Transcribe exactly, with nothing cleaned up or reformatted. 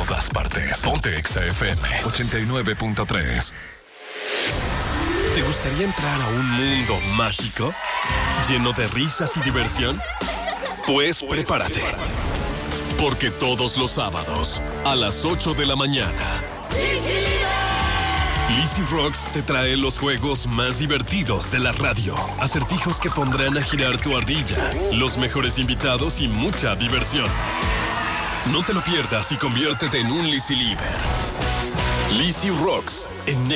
todas partes. Ponte Exa F M ochenta y nueve punto tres. ¿Te gustaría entrar a un mundo mágico? ¿Lleno de risas y diversión? Pues prepárate. Porque todos los sábados, a las ocho de la mañana, Lizzy Rocks te trae los juegos más divertidos de la radio. Acertijos que pondrán a girar tu ardilla, los mejores invitados y mucha diversión. No te lo pierdas y conviértete en un Lizzy Liver. Lizzy Rocks en